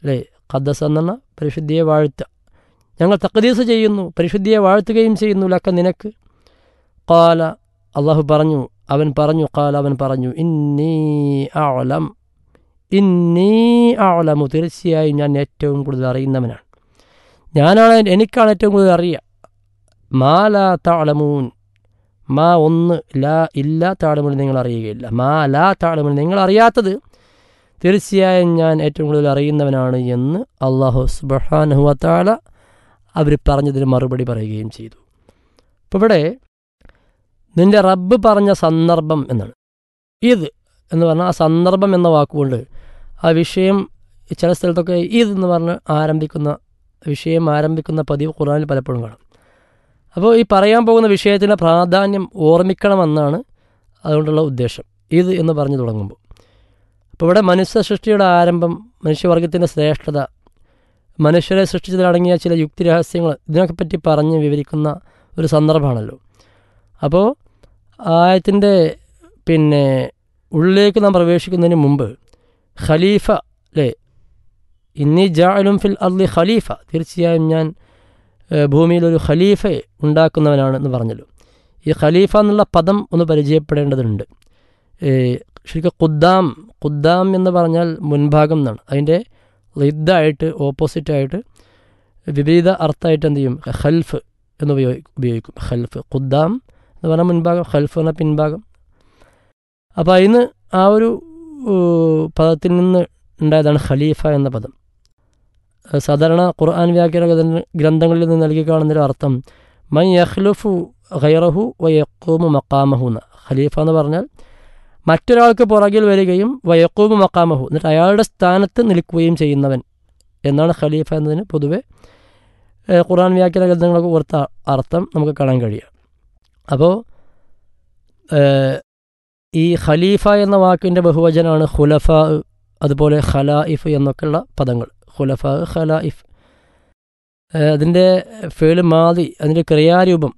അല്ലേ? ഖദ്ദസ് എന്ന് പറഞ്ഞാൽ പരിശുദ്ധിയെ വാഴ്ത്തുക. ഞങ്ങൾ തഖ്ദീസ് ചെയ്യുന്നു, പരിശുദ്ധിയെ വാഴ്ത്തുകയും ചെയ്യുന്നു. ലക്ക നിനക്ക്. ഖാല അള്ളാഹു പറഞ്ഞു, അവൻ പറഞ്ഞു ഇന്നി അഅലമു, തീർച്ചയായും ഞാൻ ഏറ്റവും കൂടുതൽ അറിയുന്നവനാണ്, എനിക്കാണ് ഏറ്റവും കൂടുതൽ അറിയുക. മാ ലാ തഅലമൂൻ, മാ ഒന്ന്, ലാ ഇല്ല, തഅലമൂൻ നിങ്ങൾ അറിയുകയില്ല. മാ ലാ തഅലമൂൻ നിങ്ങൾ അറിയാത്തത് തീർച്ചയായും ഞാൻ ഏറ്റവും കൂടുതൽ അറിയുന്നവനാണ് എന്ന് അല്ലാഹു സുബ്ഹാനഹു വ തആല അവർ പറഞ്ഞതിന് മറുപടി പറയുകയും ചെയ്തു. അപ്പോൾ ഇവിടെ നിൻ്റെ റബ്ബ് പറഞ്ഞ സന്ദർഭം എന്നാണ്. ഇത് എന്ന് പറഞ്ഞാൽ ആ സന്ദർഭം എന്ന വാക്കുകൊണ്ട് ആ വിഷയം ചില സ്ഥലത്തൊക്കെ ഇത് എന്ന് പറഞ്ഞ് വിഷയം ആരംഭിക്കുന്ന പതിവ് ഖുർആനിൽ പലപ്പോഴും കാണാം. അപ്പോൾ ഈ പറയാൻ പോകുന്ന വിഷയത്തിൻ്റെ പ്രാധാന്യം ഓർമ്മിക്കണമെന്നാണ് അതുകൊണ്ടുള്ള ഉദ്ദേശം, ഇത് എന്ന് പറഞ്ഞു തുടങ്ങുമ്പോൾ. അപ്പോൾ ഇവിടെ മനുഷ്യ സൃഷ്ടിയുടെ ആരംഭം, മനുഷ്യവർഗത്തിൻ്റെ ശ്രേഷ്ഠത, മനുഷ്യരെ സൃഷ്ടിച്ചതിലടങ്ങിയ ചില യുക്തിരഹസ്യങ്ങൾ, ഇതിനൊക്കെ പറ്റി പറഞ്ഞ് വിവരിക്കുന്ന ഒരു സന്ദർഭമാണല്ലോ. അപ്പോൾ ആയത്തിൻ്റെ ഉള്ളിലേക്ക് നാം പ്രവേശിക്കുന്നതിന് മുമ്പ് ഖലീഫ, അല്ലേ, ഇന്നി ജാഇലുൻ ഫിൽ അർളി ഖലീഫ, തീർച്ചയായും ഞാൻ ഭൂമിയിലൊരു ഖലീഫയെ ഉണ്ടാക്കുന്നവനാണ് എന്ന് പറഞ്ഞല്ലോ. ഈ ഖലീഫ എന്നുള്ള പദം ഒന്ന് പരിചയപ്പെടേണ്ടതുണ്ട്. ശരിക്കും ഖുദ്ദാം എന്ന് പറഞ്ഞാൽ മുൻഭാഗം എന്നാണ്. അതിൻ്റെ ലിദ്ദായിട്ട്, ഓപ്പോസിറ്റായിട്ട്, വിപരീത അർത്ഥമായിട്ട് എന്ത് ചെയ്യും? ഖൽഫ് എന്ന് ഉപയോഗിക്കും. ഖൽഫ്, ഖുദ്ദാം എന്ന് പറഞ്ഞാൽ മുൻഭാഗം, ഖൽഫ് എന്ന പിൻഭാഗം. അപ്പോൾ അതിന് ആ ഒരു പദത്തിൽ നിന്ന് ഉണ്ടായതാണ് ഖലീഫ എന്ന പദം. സാധാരണ ഖുർആൻ വ്യാഖ്യാന ഗ്രന്ഥങ്ങളിൽ നിന്ന് നൽകി കാണുന്നൊരു അർത്ഥം മൻ യഖ്ലുഫു ഗൈറഹു വയഖൂമു മഖാമഹു എന്ന. ഖലീഫ എന്ന് പറഞ്ഞാൽ മറ്റൊരാൾക്ക് പുറകിൽ വരികയും വയഖൂമു മഖാമഹു, എന്നിട്ട് അയാളുടെ സ്ഥാനത്ത് നിൽക്കുകയും ചെയ്യുന്നവൻ എന്നാണ് ഖലീഫ എന്നതിന് പൊതുവെ ഖുർആൻ വ്യാഖ്യാന ഗ്രന്ഥങ്ങളൊക്കെ ഓർത്ത അർത്ഥം നമുക്ക് കാണാൻ കഴിയുക. അപ്പോൾ ഈ ഖലീഫ എന്ന വാക്കിൻ്റെ ബഹുവചനമാണ് ഖുലഫ, അതുപോലെ ഖലായിഫ് എന്നൊക്കെയുള്ള പദങ്ങൾ. ഖുലഫ, ഖലായിഫ്. അതിൻ്റെ ഫേല് മാദി, അതിൻ്റെ ക്രിയാരൂപം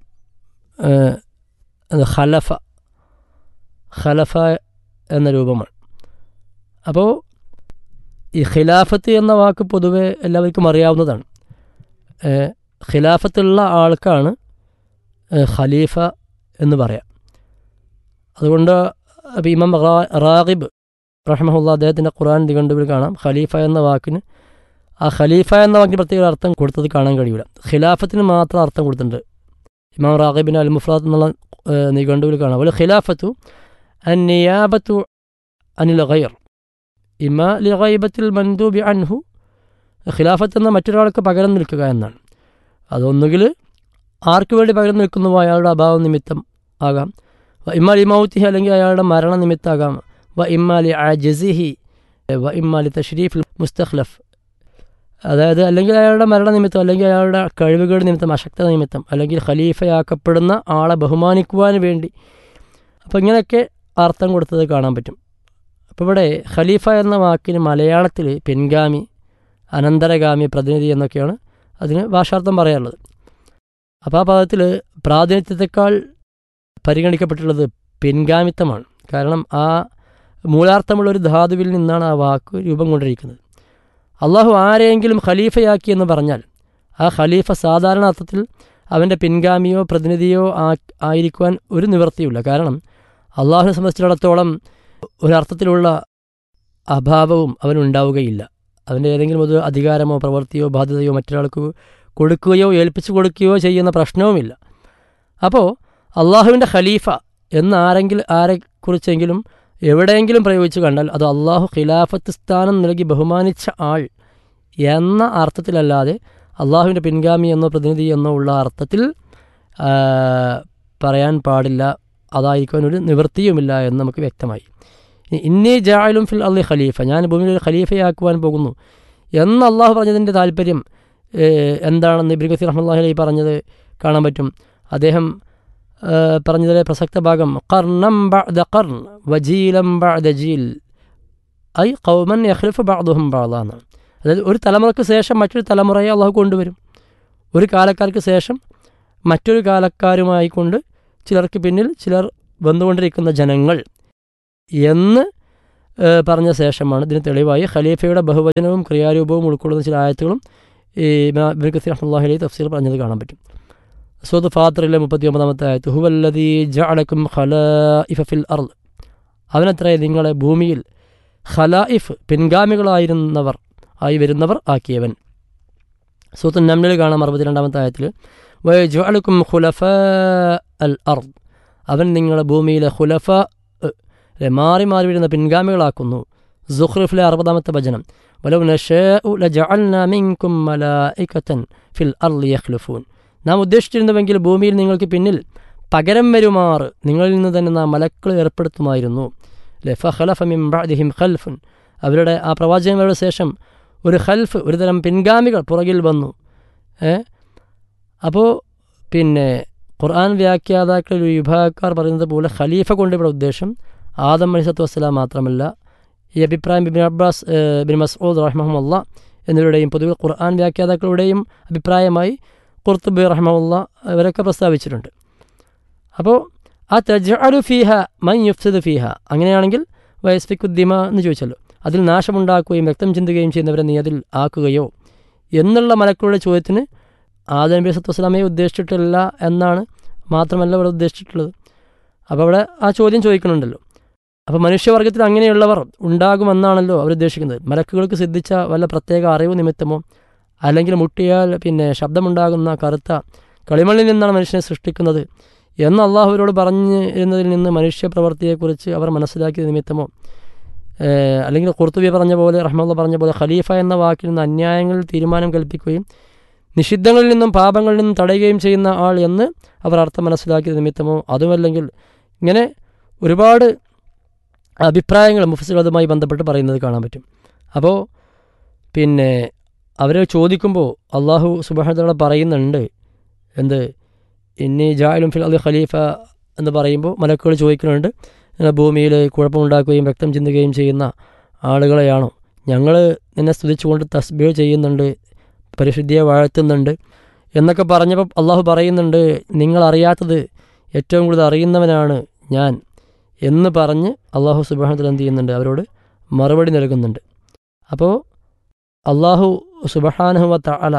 ഖലഫ എന്ന രൂപമാണ്. അപ്പോൾ ഈ ഖിലാഫത്ത് എന്ന വാക്ക് പൊതുവെ എല്ലാവർക്കും അറിയാവുന്നതാണ്. ഖിലാഫത്തുള്ള ആൾക്കാണ് ഖലീഫ എന്ന് പറയാം. അതുകൊണ്ട് ഇമാം റാഗിബ് റഹ്മഹുല്ലാ അദ്ദേഹത്തിൻ്റെ ഖുർആൻ നിഘണ്ടുവിൽ കാണാം ഖലീഫ എന്ന വാക്കിന്, ആ ഖലീഫ എന്ന വാക്കിന് പ്രത്യേക അർത്ഥം കൊടുത്തത് കാണാൻ കഴിയില്ല. ഖിലാഫത്തിന് മാത്രം അർത്ഥം കൊടുത്തിട്ടുണ്ട്. ഇമാം റാഗിബിന് അൽ മുഫ്രാത്ത് എന്നുള്ള നിഘണ്ടുവിൽ കാണാം. അതുപോലെ ഖിലാഫത്തു അന്നിയാബത്തു അനിൽ ഗൈർ ഇമാ ലി ഗൈബത്തിൽ മൻദൂബി അൻഹു. ഖിലാഫത്ത് എന്ന മറ്റൊരാൾക്ക് പകരം നിൽക്കുക എന്നാണ്. അതൊന്നുകിൽ ആർക്ക് വേണ്ടി പകരം നിൽക്കുന്നുവോ അയാളുടെ അഭാവം നിമിത്തം ആകാം, വ ഇമ്മാലി മൗത്തിഹി, അല്ലെങ്കിൽ അയാളുടെ മരണനിമിത്താകാം, വ ഇമ്മാലി അജസിഹി, വ ഇമ്മാലി തഷ്രീഫിൽ മുസ്തഖ്ലഫ്, അതായത് അല്ലെങ്കിൽ അയാളുടെ മരണനിമിത്തം, അല്ലെങ്കിൽ അയാളുടെ കഴിവുകേട് നിമിത്തം, അശക്തത നിമിത്തം, അല്ലെങ്കിൽ ഖലീഫയാക്കപ്പെടുന്ന ആളെ ബഹുമാനിക്കുവാൻ വേണ്ടി. അപ്പോൾ ഇങ്ങനെയൊക്കെ അർത്ഥം കൊടുത്തത് കാണാൻ പറ്റും. അപ്പോൾ ഇവിടെ ഖലീഫ എന്ന വാക്കിന് മലയാളത്തിൽ പിൻഗാമി, അനന്തരഗാമി, പ്രതിനിധി എന്നൊക്കെയാണ് അതിന് ഭാഷാർത്ഥം പറയാറുള്ളത്. അപ്പോൾ ആ പദത്തിൽ പ്രാതിനിധ്യത്തെക്കാൾ പരിഗണിക്കപ്പെട്ടുള്ളത് പിൻഗാമിത്വമാണ്. കാരണം ആ മൂലാർത്ഥമുള്ളൊരു ധാതുവിൽ നിന്നാണ് ആ വാക്ക് രൂപം കൊണ്ടിരിക്കുന്നത്. അള്ളാഹു ആരെയെങ്കിലും ഖലീഫയാക്കി എന്ന് പറഞ്ഞാൽ ആ ഖലീഫ സാധാരണ അർത്ഥത്തിൽ അവൻ്റെ പിൻഗാമിയോ പ്രതിനിധിയോ ആയിരിക്കുവാൻ ഒരു നിവൃത്തിയില്ല. കാരണം അള്ളാഹുവിനെ സംബന്ധിച്ചിടത്തോളം ഒരർത്ഥത്തിലുള്ള അഭാവവും അവനുണ്ടാവുകയില്ല. അവൻ്റെ ഏതെങ്കിലും ഒരു അധികാരമോ പ്രവൃത്തിയോ ബാധ്യതയോ മറ്റൊരാൾക്ക് കൊടുക്കുകയോ ഏൽപ്പിച്ചു കൊടുക്കുകയോ ചെയ്യുന്ന പ്രശ്നവുമില്ല. അപ്പോൾ അള്ളാഹുവിൻ്റെ ഖലീഫ എന്ന് ആരെക്കുറിച്ചെങ്കിലും എവിടെയെങ്കിലും പ്രയോഗിച്ചു കണ്ടാൽ അത് അള്ളാഹു ഖിലാഫത്ത് സ്ഥാനം നൽകി ബഹുമാനിച്ച ആൾ എന്ന അർത്ഥത്തിലല്ലാതെ അള്ളാഹുവിൻ്റെ പിൻഗാമി എന്നോ പ്രതിനിധി എന്നോ ഉള്ള അർത്ഥത്തിൽ പറയാൻ പാടില്ല. അതായിരിക്കാൻ ഒരു നിവൃത്തിയുമില്ല എന്ന് നമുക്ക് വ്യക്തമായി. ഇന്നി ജാഇലുൻ ഫിൽ അർളി ഖലീഫ, ഞാൻ ഭൂമിയിൽ ഒരു ഖലീഫയാക്കുവാൻ പോകുന്നു എന്ന് അള്ളാഹു പറഞ്ഞതിൻ്റെ താല്പര്യം എന്താണെന്ന് ഇബ്നു കസീർ റഹ്മത്തുള്ളാഹി അലൈഹി പറഞ്ഞത് കാണാൻ പറ്റും. അദ്ദേഹം പറഞ്ഞതിലെ പ്രസക്ത ഭാഗം ഖർനം ബഅദ ഖർൻ വജീലം ബഅദ ജീൽ ഐ ഖൗമൻ യഖ്ലിഫു ബഅദുഹും ബഅദാ എന്നാണ്. അതായത് ഒരു തലമുറയ്ക്ക് ശേഷം മറ്റൊരു തലമുറയെ അള്ളാഹു കൊണ്ടുവരും. ഒരു കാലക്കാർക്ക് ശേഷം മറ്റൊരു കാലക്കാരുമായി കൊണ്ട് ചിലർക്ക് പിന്നിൽ ചിലർ വന്നുകൊണ്ടിരിക്കുന്ന ജനങ്ങൾ എന്ന് പറഞ്ഞ ശേഷമാണ് ഇതിന് തെളിവായി ഖലീഫയുടെ ബഹുവചനവും ക്രിയാരൂപവും ഉൾക്കൊള്ളുന്ന ചില ആയത്തുകളും ഈ ഇബ്നു കസീർ റഹ്മത്തുള്ളാഹി അലൈഹി തഫ്സീർ പറഞ്ഞത് കാണാൻ പറ്റും. സൂറത്ത് ഫാത്തിറിലെ 39-ാമത്തെ ആയത്ത് ഹുവല്ലദീ ജഅലകും ഖലായിഫ ഫിൽ അർള്, അവനത്രേ നിങ്ങളെ ഭൂമിയിൽ ഖലായിഫ് പിൻഗാമികളായിരുന്നവർ ആയി വരുന്നവർ ആക്കിയവൻ. സൂറത്ത് നംലിൽ കാണാം 62-ാമത്തെ ആയത്തിൽ വയജഅലകും ഖുലഫാ അൽ അർദ്, അവൻ നിങ്ങളെ ഭൂമിയിലെ ഖുലഫാ മാറി മാറി വരുന്ന പിൻഗാമികളാക്കുന്നു. സുഖ്റുഫിലെ 60-ാമത്തെ വചനം വലൗ നശാഉ ലജഅൽനാ മിൻകും മലായികതൻ ഫിൽ അർളി യഖ്ലുഫൂൻ, നാം ഉദ്ദേശിച്ചിരുന്നുവെങ്കിൽ ഭൂമിയിൽ നിങ്ങൾക്ക് പിന്നിൽ പകരം വരുമാറ് നിങ്ങളിൽ നിന്ന് തന്നെ നാം മലക്കൾ ഏർപ്പെടുത്തുമായിരുന്നു. ഫഖലഫ മിൻ ബഅദിഹിം ഖൽഫുൻ, അവരുടെ ആ പ്രവാചകന്മാരുടെ ശേഷം ഒരു ഖൽഫ്, ഒരു തരം പിൻഗാമികൾ പുറകിൽ വന്നു. അപ്പോൾ പിന്നെ ഖുർആൻ വ്യാഖ്യാതാക്കളിൽ ഒരു വിഭാഗക്കാർ പറയുന്നത് പോലെ ഖലീഫ കൊണ്ട് ഇവിടെ ഉദ്ദേശം ആദം അലൈഹിസ്സലാത്തു വസ്സലാം മാത്രമല്ല. ഈ അഭിപ്രായം ഇബ്നു അബ്ബാസ്, ഇബ്നു മസ്ഊദ് റഹിമഹുല്ലാ എന്നിവരുടെയും പൊതുവെ ഖുർആൻ വ്യാഖ്യാതാക്കളുടെയും അഭിപ്രായമായി ഖുർത്തുബി റഹിമഹുല്ലാ ഇവരൊക്കെ പ്രസ്താവിച്ചിട്ടുണ്ട്. അപ്പോൾ ആ തജ്അലു ഫീഹ മൻ യുഫ്സിദു ഫീഹ, അങ്ങനെയാണെങ്കിൽ വയസ്ഫിക്കുദ്ദിമ എന്ന് ചോദിച്ചല്ലോ, അതിൽ നാശമുണ്ടാക്കുകയും രക്തം ചിന്തുകയും ചെയ്യുന്നവരെ നീ അതിൽ ആക്കുകയോ എന്നുള്ള മലക്കളുടെ ചോദ്യത്തിന് ആദം നബി സല്ലല്ലാഹു അലൈഹി വസല്ലമയെ ഉദ്ദേശിച്ചിട്ടില്ല എന്നാണ്, മാത്രമല്ല ഇവിടെ ഉദ്ദേശിച്ചിട്ടുള്ളത്. അപ്പോൾ അവിടെ ആ ചോദ്യം ചോദിക്കുന്നുണ്ടല്ലോ. അപ്പോൾ മനുഷ്യവർഗത്തിൽ അങ്ങനെയുള്ളവർ ഉണ്ടാകുമെന്നാണല്ലോ അവരുദ്ദേശിക്കുന്നത്. മലക്കുകൾക്ക് സിദ്ധിച്ച വല്ല പ്രത്യേക അറിവ് നിമിത്തമോ അല്ലെങ്കിൽ മുട്ടിയാൽ പിന്നെ ശബ്ദമുണ്ടാകുന്ന കറുത്ത കളിമണ്ണിൽ നിന്നാണ് മനുഷ്യനെ സൃഷ്ടിക്കുന്നത് എന്ന് അള്ളാഹുവിനോട് പറഞ്ഞിരുന്നതിൽ നിന്ന് മനുഷ്യപ്രവൃത്തിയെക്കുറിച്ച് അവർ മനസ്സിലാക്കിയ നിമിത്തമോ, അല്ലെങ്കിൽ ഖുർത്തുബി പറഞ്ഞ പോലെ റഹ്മത്തുള്ളാഹി പറഞ്ഞ പോലെ ഖലീഫ എന്ന വാക്കിൽ നിന്ന് അന്യായങ്ങളിൽ തീരുമാനം കൽപ്പിക്കുകയും നിഷിദ്ധങ്ങളിൽ നിന്നും പാപങ്ങളിൽ നിന്നും തടയുകയും ചെയ്യുന്ന ആൾ എന്ന് അവർ അർത്ഥം മനസ്സിലാക്കിയ നിമിത്തമോ, അതുമല്ലെങ്കിൽ ഇങ്ങനെ ഒരുപാട് അഭിപ്രായങ്ങൾ മുഫസ്സിറുകൾ അതുമായി ബന്ധപ്പെട്ട് പറയുന്നത് കാണാൻ പറ്റും. അപ്പോൾ പിന്നെ അവരെ ചോദിക്കുമ്പോൾ അള്ളാഹു സുബ്ഹാനഹു വ തആല പറയുന്നുണ്ട് എന്ത്, ഇന്നി ജാഇലുൻ ഫിൽ അർളി ഖലീഫ എന്ന് പറയുമ്പോൾ മലക്കുകൾ ചോദിക്കുന്നുണ്ട്, ഭൂമിയിൽ കുഴപ്പമുണ്ടാക്കുകയും രക്തം ചിന്തുകയും ചെയ്യുന്ന ആളുകളെയാണോ? ഞങ്ങൾ നിന്നെ സ്തുതിച്ചുകൊണ്ട് തസ്ബീഹ് ചെയ്യുന്നുണ്ട്, പരിശുദ്ധിയെ വാഴ്ത്തുന്നുണ്ട് എന്നൊക്കെ പറഞ്ഞപ്പോൾ അള്ളാഹു പറയുന്നുണ്ട്, നിങ്ങളറിയാത്തത് ഏറ്റവും കൂടുതൽ അറിയുന്നവനാണ് ഞാൻ എന്ന് പറഞ്ഞ് അള്ളാഹു സുബ്ഹാനഹു വ തആല എന്ത് ചെയ്യുന്നുണ്ട്, അവരോട് മറുപടി നൽകുന്നുണ്ട്. അപ്പോൾ അള്ളാഹു സുബ്ഹാനഹു വ തആല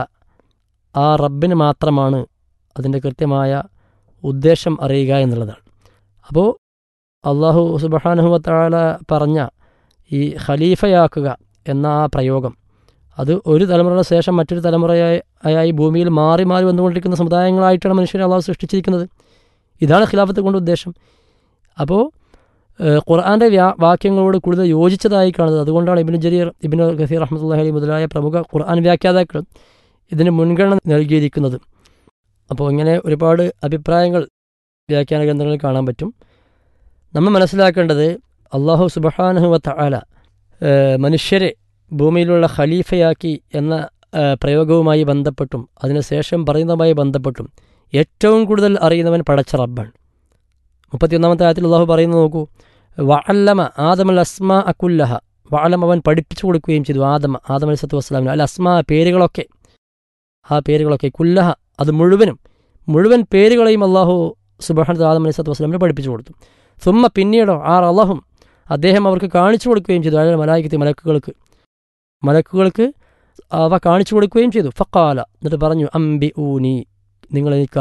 ആ റബ്ബിന് മാത്രമാണ് അതിൻ്റെ കൃത്യമായ ഉദ്ദേശം അറിയുക എന്നുള്ളതാണ്. അപ്പോൾ അള്ളാഹു സുബ്ഹാനഹു വ തആല പറഞ്ഞ ഈ ഖലീഫയാക്കുക എന്ന ആ പ്രയോഗം അത് ഒരു തലമുറയുടെ ശേഷം മറ്റൊരു തലമുറയായി ഭൂമിയിൽ മാറി മാറി വന്നുകൊണ്ടിരിക്കുന്ന സമുദായങ്ങളായിട്ടാണ് മനുഷ്യരെ അള്ളാഹു സൃഷ്ടിച്ചിരിക്കുന്നത്. ഇതാണ് ഖിലാഫത്ത് കൊണ്ട് ഉദ്ദേശം. അപ്പോൾ ഖുർആൻ്റെ വാക്യങ്ങളോട് കൂടുതൽ യോജിച്ചതായി കാണുന്നത്. അതുകൊണ്ടാണ് ഇബ്നു ജരീർ, ഇബ്നു കസീർ റഹ്മത്തുള്ളാഹി അലൈഹി മുതലായ പ്രമുഖ ഖുർആൻ വ്യാഖ്യാതാക്കൾ ഇതിന് മുൻഗണന നൽകിയിരിക്കുന്നത്. അപ്പോൾ ഇങ്ങനെ ഒരുപാട് അഭിപ്രായങ്ങൾ വ്യാഖ്യാന ഗ്രന്ഥങ്ങളിൽ കാണാൻ പറ്റും. നമ്മൾ മനസ്സിലാക്കേണ്ടത് അള്ളാഹു സുബ്ഹാനഹു വ തആല മനുഷ്യരെ ഭൂമിയിലുള്ള ഖലീഫയാക്കി എന്ന പ്രയോഗവുമായി ബന്ധപ്പെട്ടും അതിനുശേഷം പറയുന്നതുമായി ബന്ധപ്പെട്ടും ഏറ്റവും കൂടുതൽ അറിയുന്നവൻ പടച്ച റബ്ബാണ്. 31-ാമത്തെ ആയത്തിൽ അള്ളാഹു പറയുന്നത് നോക്കൂ, വഅല്ലമ ആദമൽ അസ്മാ അകുല്ലഹ, വഅലം അവൻ പഠിപ്പിച്ചു കൊടുക്കുകയും ചെയ്തു ആദം അലൈഹിസ്സലാത്തു വസ്സലാമിന് അൽ അസ്മാ പേരുകളൊക്കെ, ആ പേരുകളൊക്കെ കുല്ലഹ അത് മുഴുവൻ പേരുകളെയും അള്ളാഹു സുബ്ഹാനഹു ആദം അലൈഹിസ്സലാത്തു വസ്സലാമിന് പഠിപ്പിച്ചു കൊടുത്തു. സുമ്മ പിന്നീടോ അള്ളാഹും അദ്ദേഹം അവർക്ക് കാണിച്ചു കൊടുക്കുകയും ചെയ്തു, അതായത് മലക്കുകൾക്ക് അവ കാണിച്ചു കൊടുക്കുകയും ചെയ്തു. ഫഖാല എന്നിട്ട് പറഞ്ഞു, അംബി ഊനി നിങ്ങളെനിക്ക്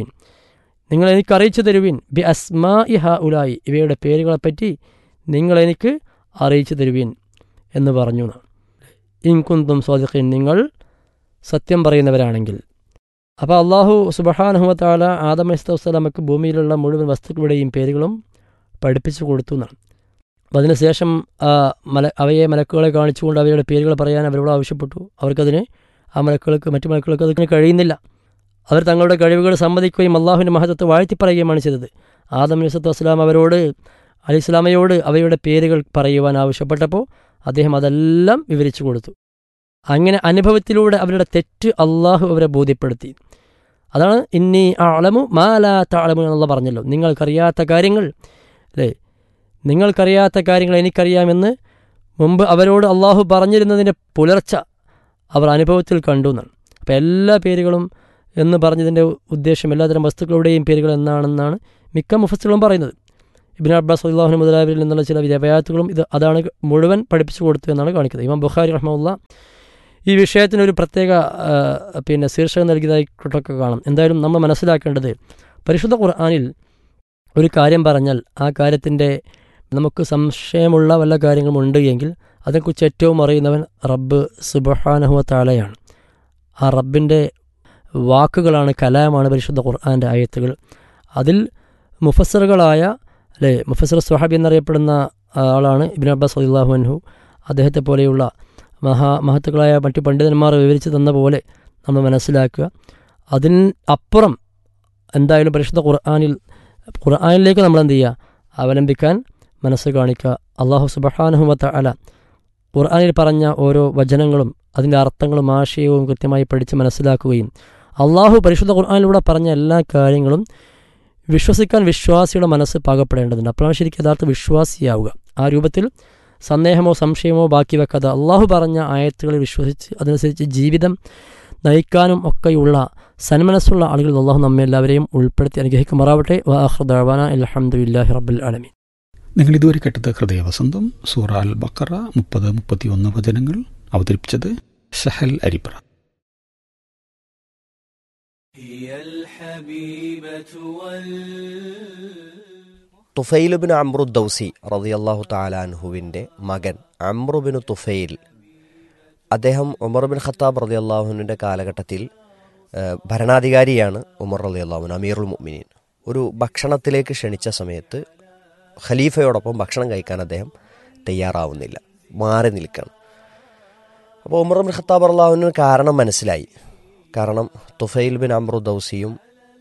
അറിയിച്ചു തരുവിൻ ബി അസ്മാഇ ഹഉലായി ഇവയുടെ പേരുകളെപ്പറ്റി നിങ്ങളെനിക്ക് അറിയിച്ചു തരുവിൻ എന്ന് പറഞ്ഞു. ഇൻ കുന്തും സ്വാദിഖീൻ നിങ്ങൾ സത്യം പറയുന്നവരാണെങ്കിൽ. അപ്പോൾ അള്ളാഹു സുബ്ഹാനഹു വ തആല ആദം അലൈഹിസ്സലാത്തു വസ്സലാമക്ക് ഭൂമിയിലുള്ള മുഴുവൻ വസ്തുക്കളുടെയും പേരുകളും പഠിപ്പിച്ചു കൊടുത്തു എന്നാണ്. അപ്പോൾ അതിനുശേഷം അവയെ മലക്കുകളെ കാണിച്ചുകൊണ്ട് അവയുടെ പേരുകൾ പറയാൻ അവരോട് ആവശ്യപ്പെട്ടു. അവർക്കതിന് മറ്റു മലക്കുകൾക്ക് അതിന് കഴിയുന്നില്ല. അവർ തങ്ങളുടെ കഴിവുകൾ സമ്മതിക്കുകയും അള്ളാഹുവിൻ്റെ മഹത്വത്തെ വാഴ്ത്തിപ്പറയുകയുമാണ് ചെയ്തത്. ആദം അലൈഹിസ്സലാത്തു വസ്സലാം അലൈഹിസ്സലാമയോട് അവയുടെ പേരുകൾ പറയുവാൻ ആവശ്യപ്പെട്ടപ്പോൾ അദ്ദേഹം അതെല്ലാം വിവരിച്ചു കൊടുത്തു. അങ്ങനെ അനുഭവത്തിലൂടെ അവരുടെ തെറ്റ് അള്ളാഹു അവരെ ബോധ്യപ്പെടുത്തി. അതാണ് ഇന്നി അഅലമു മാ ലാ തഅലമൂൻ എന്നുള്ള പറഞ്ഞല്ലോ, നിങ്ങൾക്കറിയാത്ത കാര്യങ്ങൾ എനിക്കറിയാമെന്ന് മുമ്പ് അവരോട് അള്ളാഹു പറഞ്ഞിരുന്നതിൻ്റെ പുലർച്ച അവർ അനുഭവത്തിൽ കണ്ടു എന്നാണ്. അപ്പോൾ എല്ലാ പേരുകളും എന്ന് പറഞ്ഞതിൻ്റെ ഉദ്ദേശം എല്ലാത്തരം വസ്തുക്കളുടെയും പേരുകൾ എന്നാണെന്നാണ് മിക്ക മുഫസ്സിറുകളും പറയുന്നത്. ഇബ്നു അബ്ബാസ് റളിയല്ലാഹു അൻഹു മുതലായവരിൽ നിന്നുള്ള ചില റിവായത്തുകളും അതാണ് മുഴുവൻ പഠിപ്പിച്ചു കൊടുത്തു എന്നാണ് കാണിക്കുന്നത്. ഇമാം ബുഖാരി റഹ്മത്തുള്ളാഹി ഈ വിഷയത്തിനൊരു പ്രത്യേക ശീർഷകം നൽകിയതായിട്ടൊക്കെ കാണാം. എന്തായാലും നമ്മൾ മനസ്സിലാക്കേണ്ടത്, പരിശുദ്ധ ഖുർആനിൽ ഒരു കാര്യം പറഞ്ഞാൽ ആ കാര്യത്തിൻ്റെ നമുക്ക് സംശയമുള്ള വല്ല കാര്യങ്ങളുമുണ്ട് എങ്കിൽ അതേക്കുറിച്ച് ഏറ്റവും അറിയുന്നവൻ റബ്ബ് സുബ്ഹാനഹു വ തആലയാണ്. ആ റബ്ബിൻ്റെ വാക്കുകളാണ്, കലാമാണ് പരിശുദ്ധ ഖുർആൻ്റെ ആയത്തുകൾ. അതിൽ മുഫസ്സിറുകളായ മുഫസ്സിർ സ്വഹാബി എന്നറിയപ്പെടുന്ന ആളാണ് ഇബ്നു അബ്ബാസ് റളിയല്ലാഹു അൻഹു. അദ്ദേഹത്തെ പോലെയുള്ള മഹത്തുക്കളായ മറ്റു പണ്ഡിതന്മാർ വിവരിച്ചു തന്ന പോലെ നമ്മൾ മനസ്സിലാക്കുക. അതിന് അപ്പുറം എന്തായാലും പരിശുദ്ധ ഖുർആനിലേക്ക് നമ്മൾ എന്ത് ചെയ്യുക, അവലംബിക്കാൻ മനസ്സ് കാണിക്കുക. അല്ലാഹു സുബ്ഹാനഹു വ തആല ഖുർആനിൽ പറഞ്ഞ ഓരോ വചനങ്ങളും അതിൻ്റെ അർത്ഥങ്ങളും ആശയവും കൃത്യമായി പഠിച്ച് മനസ്സിലാക്കുകയും അള്ളാഹു പരിശുദ്ധ ഖുർആനിലൂടെ പറഞ്ഞ എല്ലാ കാര്യങ്ങളും വിശ്വസിക്കാൻ വിശ്വാസിയുടെ മനസ്സ് പാകപ്പെടേണ്ടതുണ്ട്. അപ്പോഴാണ് ശരിക്കും യഥാർത്ഥ വിശ്വാസിയാവുക. ആ രൂപത്തിൽ സന്ദേഹമോ സംശയമോ ബാക്കി വെക്കാതെ അള്ളാഹു പറഞ്ഞ ആയത്തുകളിൽ വിശ്വസിച്ച് അതനുസരിച്ച് ജീവിതം നയിക്കാനും ഒക്കെയുള്ള സന്മനസ്സുള്ള ആളുകൾ അള്ളാഹു നമ്മെ എല്ലാവരെയും ഉൾപ്പെടുത്തി അനുഗ്രഹിക്കുമാറാവട്ടെ. വആഖിറു ദഅ്വാനാ അൽഹംദുലില്ലാഹി റബ്ബിൽ ആലമീൻ. നിങ്ങൾ ഇതുവരെ കേട്ടത് ഹൃദയവസന്തം, സൂറ അൽ ബഖറ 30-31 വചനങ്ങൾ. അവതരിപ്പിച്ചത് സഹൽ അരിപ്ര. തുഫൈൽ ബിൻ അംറു ദൗസി റളിയല്ലാഹു തആല അൻഹുവിൻ്റെ മകൻ അംറു ബിൻ തുഫൈൽ, അദ്ദേഹം ഉമർ ബിൻ ഖത്താബ് റളിയല്ലാഹുവിൻ്റെ കാലഘട്ടത്തിൽ ഭരണാധികാരിയാണ്. ഉമർ റളിയല്ലാഹു അൻഹു അമീറുൽ മുഅ്മിനീൻ. ഒരു ഭക്ഷണത്തിലേക്ക് ക്ഷണിച്ച സമയത്ത് ഖലീഫയോടൊപ്പം ഭക്ഷണം കഴിക്കാൻ അദ്ദേഹം തയ്യാറാവുന്നില്ല, മാറി നിൽക്കണം. അപ്പോൾ ഉമർ ബിൻ ഖത്താബ് റളിയല്ലാഹു അൻഹു കാരണം മനസ്സിലായി. കാരണം തുഫൈൽ ബിൻ അംറു ദൗസിയും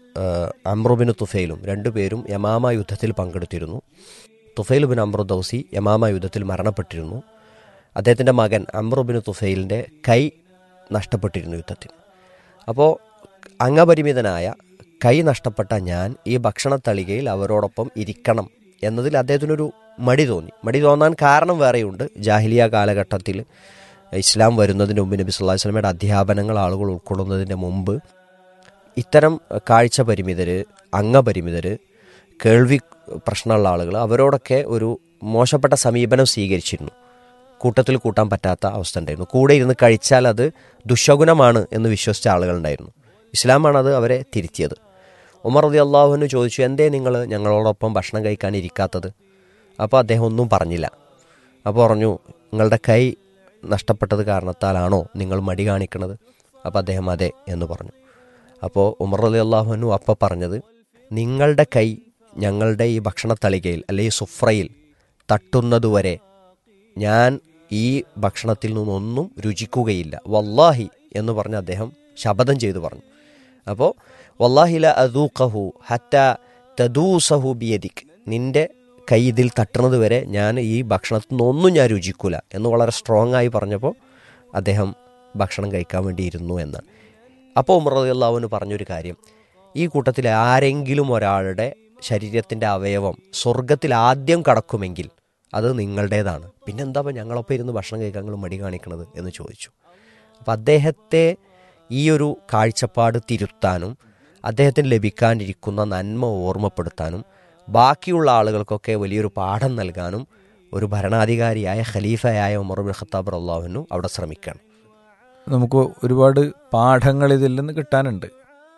അംറു ബിൻ തുഫൈലും രണ്ടുപേരും യമാമ യുദ്ധത്തിൽ പങ്കെടുത്തിരുന്നു. തുഫൈൽ ബിൻ അംറു ദൗസി യമാമ യുദ്ധത്തിൽ മരണപ്പെട്ടിരുന്നു. അദ്ദേഹത്തിൻ്റെ മകൻ അംറു ബിൻ തുഫൈലിൻ്റെ കൈ നഷ്ടപ്പെട്ടിരുന്നു യുദ്ധത്തിൽ. അപ്പോൾ അംഗപരിമിതനായ കൈ നഷ്ടപ്പെട്ട ഞാൻ ഈ ഭക്ഷണത്തളികയിൽ അവരോടൊപ്പം ഇരിക്കണം എന്നതിൽ അദ്ദേഹത്തിനൊരു മടി തോന്നി. മടി തോന്നാൻ കാരണം വേറെയുണ്ട്. ജാഹിലിയ കാലഘട്ടത്തിൽ ഇസ്ലാം വരുന്നതിന് മുമ്പ് നബി സല്ലല്ലാഹു അലൈഹി വസല്ലമയുടെ അധ്യാപനങ്ങൾ ആളുകൾ ഉൾക്കൊള്ളുന്നതിന് മുമ്പ് ഇത്തരം കാഴ്ച പരിമിതർ, അംഗപരിമിതർ, കേൾവി പ്രശ്നമുള്ള ആളുകൾ അവരോടൊക്കെ ഒരു മോശപ്പെട്ട സമീപനം സ്വീകരിച്ചിരുന്നു. കൂട്ടത്തിൽ കൂട്ടാൻ പറ്റാത്ത അവസ്ഥ ഉണ്ടായിരുന്നു. കൂടെ ഇരുന്ന് കഴിച്ചാൽ അത് ദുശകുനമാണ് എന്ന് വിശ്വസിച്ച ആളുകളുണ്ടായിരുന്നു. ഇസ്ലാമാണത് അവരെ തിരുത്തിയത്. ഉമർ റളിയല്ലാഹു അൻഹു ചോദിച്ചു, എന്തേ നിങ്ങൾ ഞങ്ങളോടൊപ്പം ഭക്ഷണം കഴിക്കാൻ ഇരിക്കാത്തത്? അപ്പോൾ അദ്ദേഹം ഒന്നും പറഞ്ഞില്ല. അപ്പോൾ പറഞ്ഞു, നിങ്ങളുടെ കൈ നഷ്ടപ്പെട്ടത് കാരണത്താലാണോ നിങ്ങൾ മടി കാണിക്കുന്നത്? അപ്പോൾ അദ്ദേഹം അതെ എന്ന് പറഞ്ഞു. അപ്പോൾ ഉമർ റളിയല്ലാഹു അൻഹു അപ്പോൾ പറഞ്ഞത്, നിങ്ങളുടെ കൈ ഞങ്ങളുടെ ഈ ഭക്ഷണത്തളികയിൽ അല്ലെങ്കിൽ സുഫ്രയിൽ തട്ടുന്നതുവരെ ഞാൻ ഈ ഭക്ഷണത്തിൽ നിന്നൊന്നും രുചിക്കുകയില്ല, വല്ലാഹി എന്ന് പറഞ്ഞ് അദ്ദേഹം ശപഥം ചെയ്തു പറഞ്ഞു. അപ്പോൾ വല്ലാഹി ല അദൂഖഹു ഹത്താ തദൂസഹു ബിയദിക്, നിന്റെ കൈ ഇതിൽ തട്ടുന്നത് വരെ ഞാൻ ഈ ഭക്ഷണത്തിൽ നിന്നൊന്നും ഞാൻ രുചിക്കൂല എന്ന് വളരെ സ്ട്രോങ് ആയി പറഞ്ഞപ്പോൾ അദ്ദേഹം ഭക്ഷണം കഴിക്കാൻ വേണ്ടിയിരുന്നു എന്നാണ്. അപ്പോൾ ഉമർ റളിയല്ലാഹു അൻഹു പറഞ്ഞൊരു കാര്യം, ഈ കൂട്ടത്തിൽ ആരെങ്കിലും ഒരാളുടെ ശരീരത്തിൻ്റെ അവയവം സ്വർഗത്തിൽ ആദ്യം കടക്കുമെങ്കിൽ അത് നിങ്ങളുടേതാണ്, പിന്നെന്താ അപ്പോൾ ഞങ്ങളൊപ്പം ഇരുന്ന് ഭക്ഷണം കഴിക്കാൻ നിങ്ങൾ മടി കാണിക്കണത് എന്ന് ചോദിച്ചു. അപ്പോൾ അദ്ദേഹത്തെ ഈ ഒരു കാഴ്ചപ്പാട് തിരുത്താനും അദ്ദേഹത്തിന് ലഭിക്കാനിരിക്കുന്ന നന്മ ഓർമ്മപ്പെടുത്താനും ബാക്കിയുള്ള ആളുകൾക്കൊക്കെ വലിയൊരു പാഠം നൽകാനും ഒരു ഭരണാധികാരിയായ ഖലീഫയായ ഉമർ ബിൻ ഖത്താബ് റളിയല്ലാഹു അൻഹു അവിടെ ശ്രമിക്കുകയാണ്. നമുക്ക് ഒരുപാട് പാഠങ്ങൾ ഇതിൽ നിന്ന് കിട്ടാനുണ്ട്.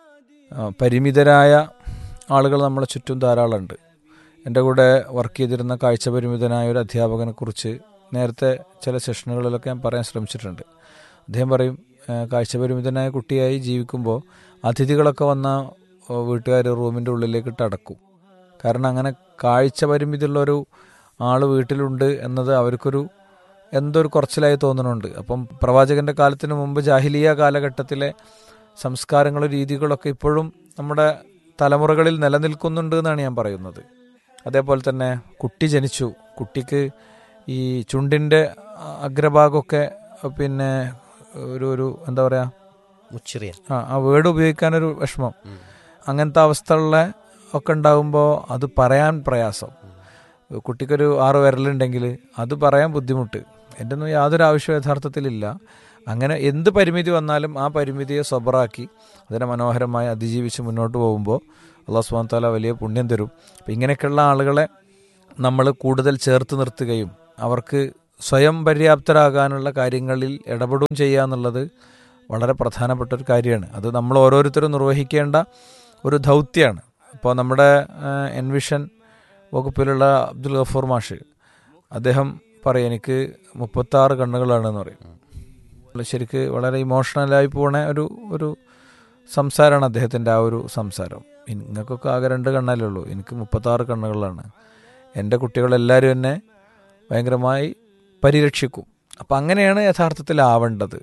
പരിമിതരായ ആളുകൾ നമ്മളെ ചുറ്റും ധാരാളമുണ്ട്. എൻ്റെ കൂടെ വർക്ക് ചെയ്തിരുന്ന കാഴ്ച പരിമിതനായ ഒരു അധ്യാപകനെ കുറിച്ച് നേരത്തെ ചില സെഷനുകളിലൊക്കെ ഞാൻ പറയാൻ ശ്രമിച്ചിട്ടുണ്ട്. അദ്ദേഹം പറയും, കാഴ്ച പരിമിതനായ കുട്ടിയായി ജീവിക്കുമ്പോൾ അതിഥികളൊക്കെ വന്ന വീട്ടുകാർ റൂമിൻ്റെ ഉള്ളിലേക്ക് അടക്കും. കാരണം അങ്ങനെ കാഴ്ച പരിമിതിയുള്ളൊരു ആൾ വീട്ടിലുണ്ട് എന്നത് അവർക്കൊരു എന്തൊരു കുറച്ചിലായി തോന്നുന്നുണ്ട്. അപ്പം പ്രവാചകൻ്റെ കാലത്തിന് മുമ്പ് ജാഹിലിയ കാലഘട്ടത്തിലെ സംസ്കാരങ്ങളും രീതികളൊക്കെ ഇപ്പോഴും നമ്മുടെ തലമുറകളിൽ നിലനിൽക്കുന്നുണ്ട് എന്നാണ് ഞാൻ പറയുന്നത്. അതേപോലെ തന്നെ കുട്ടി ജനിച്ചു, കുട്ടിക്ക് ഈ ചുണ്ടിൻ്റെ അഗ്രഭാഗമൊക്കെ പിന്നെ ഒരു എന്താ പറയുക, മുച്ചിറിയ ആ വേർഡ് ഉപയോഗിക്കാനൊരു വിഷമം, അങ്ങനത്തെ അവസ്ഥയുള്ള ഒക്കെ ഉണ്ടാകുമ്പോൾ അത് പറയാൻ പ്രയാസം. കുട്ടിക്കൊരു 6 വിരലുണ്ടെങ്കിൽ അത് പറയാൻ ബുദ്ധിമുട്ട്. എൻ്റെ ഒന്നും യാതൊരു ആവശ്യവും യഥാർത്ഥത്തിലില്ല. അങ്ങനെ എന്ത് പരിമിതി വന്നാലും ആ പരിമിതിയെ സബറാക്കി അതിനെ മനോഹരമായി അതിജീവിച്ച് മുന്നോട്ട് പോകുമ്പോൾ അല്ലാഹു സുബ്ഹാനഹു വ തആല വലിയ പുണ്യം തരും. അപ്പം ഇങ്ങനെയൊക്കെയുള്ള ആളുകളെ നമ്മൾ കൂടുതൽ ചേർത്ത് നിർത്തുകയും അവർക്ക് സ്വയം പര്യാപ്തരാകാനുള്ള കാര്യങ്ങളിൽ ഇടപെടുകയും ചെയ്യുക എന്നുള്ളത് വളരെ പ്രധാനപ്പെട്ട ഒരു കാര്യമാണ്. അത് നമ്മൾ ഓരോരുത്തരും നിർവഹിക്കേണ്ട ഒരു ദൗത്യമാണ്. ഇപ്പോൾ നമ്മുടെ എൻവിഷൻ വകുപ്പിലുള്ള അബ്ദുൽ ഗഫൂർ മാഷ് അദ്ദേഹം പറയും, എനിക്ക് 36 കണ്ണുകളാണെന്ന് പറയും. ശരിക്ക് വളരെ ഇമോഷണലായി പോണ ഒരു സംസാരമാണ് അദ്ദേഹത്തിൻ്റെ ആ ഒരു സംസാരം. നിങ്ങൾക്കൊക്കെ ആകെ 2 കണ്ണല്ലേ ഉള്ളൂ, എനിക്ക് 36 കണ്ണുകളാണ്. എൻ്റെ കുട്ടികളെല്ലാവരും എന്നെ ഭയങ്കരമായി പരിരക്ഷിക്കും. അപ്പം അങ്ങനെയാണ് യഥാർത്ഥത്തിൽ ആവേണ്ടത്.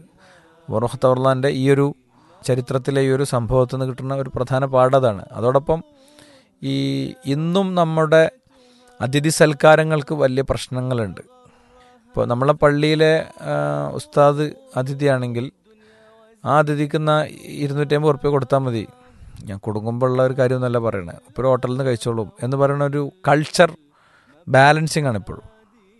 ഉമർ ഈ ഒരു ചരിത്രത്തിലെ ഈ ഒരു സംഭവത്തിൽ നിന്ന് കിട്ടുന്ന ഒരു പ്രധാന പാഠതാണ്. അതോടൊപ്പം ഇന്നും നമ്മുടെ അതിഥി സൽക്കാരങ്ങൾക്ക് വലിയ പ്രശ്നങ്ങളുണ്ട്. ഇപ്പോൾ നമ്മളെ പള്ളിയിലെ ഉസ്താദ് അതിഥിയാണെങ്കിൽ ആ അതിഥിക്കുന്ന 250 ഉറുപ്പ്യ കൊടുത്താൽ മതി, ഞാൻ കുടുങ്ങുമ്പോഴുള്ള ഒരു കാര്യമൊന്നുമല്ല പറയണത്, ഇപ്പോൾ ഒരു ഹോട്ടലിൽ നിന്ന് കഴിച്ചോളും എന്ന് പറയുന്ന ഒരു കൾച്ചർ ബാലൻസിങ് ആണ് ഇപ്പോഴും.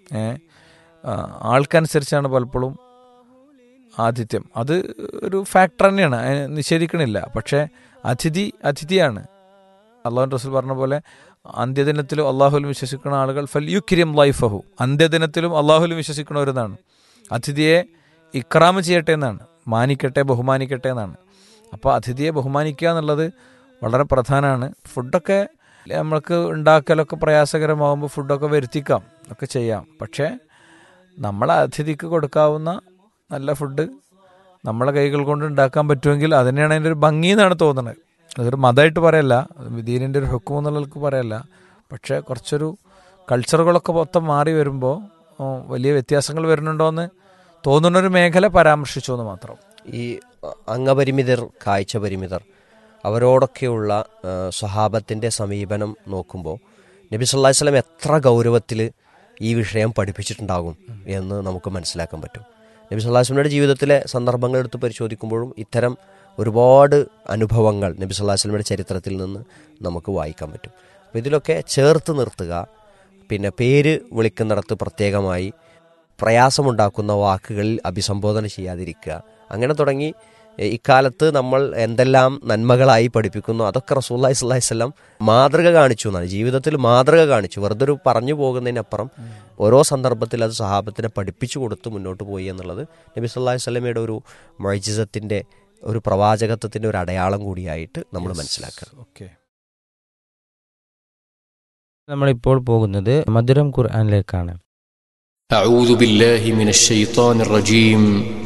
ആൾക്കനുസരിച്ചാണ് പലപ്പോഴും ആതിഥ്യം. അത് ഒരു ഫാക്ടർ തന്നെയാണ്, നിഷേധിക്കണില്ല. പക്ഷേ അതിഥിയാണ്. അള്ളാഹു റസൂൽ പറഞ്ഞ പോലെ അന്ത്യദിനത്തിലും അള്ളാഹുലും വിശ്വസിക്കുന്ന ആളുകൾ ഫൽയുക്രിം ലൈഫഹു, അന്ത്യദിനത്തിലും അള്ളാഹുലും വിശ്വസിക്കുന്നവരെന്നാണ്. അതിഥിയെ ഇക്റാമ് ചെയ്യട്ടെ എന്നാണ്, മാനിക്കട്ടെ, ബഹുമാനിക്കട്ടെ എന്നാണ്. അപ്പോൾ അതിഥിയെ ബഹുമാനിക്കുക എന്നുള്ളത് വളരെ പ്രധാനമാണ്. ഫുഡൊക്കെ നമ്മൾക്ക് ഉണ്ടാക്കലൊക്കെ പ്രയാസകരമാകുമ്പോൾ ഫുഡൊക്കെ വരുത്തിക്കാം, ഒക്കെ ചെയ്യാം. പക്ഷേ നമ്മളെ അതിഥിക്ക് കൊടുക്കാവുന്ന നല്ല ഫുഡ് നമ്മളെ കൈകൾ കൊണ്ട് ഉണ്ടാക്കാൻ പറ്റുമെങ്കിൽ അതിനെയാണ് അതിൻ്റെ ഒരു ഭംഗി എന്നാണ് തോന്നുന്നത്. അതൊരു മതമായിട്ട് പറയല്ല, ദീനിൻ്റെ ഒരു ഹുക്കം എന്നുള്ളവർക്ക് പറയല്ല. പക്ഷേ കുറച്ചൊരു കൾച്ചറുകളൊക്കെ മൊത്തം മാറി വരുമ്പോൾ വലിയ വ്യത്യാസങ്ങൾ വരുന്നുണ്ടോ എന്ന് തോന്നുന്നൊരു മേഖല പരാമർശിച്ചു എന്ന് മാത്രം. ഈ അംഗപരിമിതർ, കാഴ്ച പരിമിതർ, അവരോടൊക്കെയുള്ള സ്വഹാബത്തിൻ്റെ സമീപനം നോക്കുമ്പോൾ നബി സല്ലല്ലാഹു അലൈഹി വസല്ലം എത്ര ഗൗരവത്തിൽ ഈ വിഷയം പഠിപ്പിച്ചിട്ടുണ്ടാകും എന്ന് നമുക്ക് മനസ്സിലാക്കാൻ പറ്റും. നബി സല്ലല്ലാഹു അലൈഹി വസല്ലമയുടെ ജീവിതത്തിലെ സന്ദർഭങ്ങൾ എടുത്ത് പരിശോധിക്കുമ്പോഴും ഇത്തരം ഒരുപാട് അനുഭവങ്ങൾ നബി സല്ലല്ലാഹു അലൈഹി വസല്ലമയുടെ ചരിത്രത്തിൽ നിന്ന് നമുക്ക് വായിക്കാൻ പറ്റും. അപ്പോൾ ഇതിലൊക്കെ ചേർത്ത് നിർത്തുക, പിന്നെ പേര് വിളിക്കുന്നിടത്ത് പ്രത്യേകമായി പ്രയാസമുണ്ടാക്കുന്ന വാക്കുകളിൽ അഭിസംബോധന ചെയ്യാതിരിക്കുക, അങ്ങനെ തുടങ്ങി ഇക്കാലത്ത് നമ്മൾ എന്തെല്ലാം നന്മകളായി പഠിപ്പിക്കുന്നു അതൊക്കെ റസൂലുള്ളാഹി സ്വല്ലല്ലാഹി അലൈഹി വസല്ലം മാതൃക കാണിച്ചു എന്നാണ്, ജീവിതത്തിൽ മാതൃക കാണിച്ചു. വെറുതെ ഒരു പറഞ്ഞു പോകുന്നതിനപ്പുറം ഓരോ സന്ദർഭത്തിൽ അത് സഹാബത്തിനെ പഠിപ്പിച്ചു കൊടുത്ത് മുന്നോട്ട് പോയി എന്നുള്ളത് നബി സല്ലല്ലാഹു അലൈഹി വസല്ലമയുടെ ഒരു മുഅ്ജിസത്തിൻ്റെ, ഒരു പ്രവാചകത്വത്തിൻ്റെ ഒരു അടയാളം കൂടിയായിട്ട് നമ്മൾ മനസ്സിലാക്കുക. ഓക്കെ, നമ്മളിപ്പോൾ പോകുന്നത് മധുരം ഖുർആനിലേക്കാണ്. أعوذ بالله من الشيطان الرجيم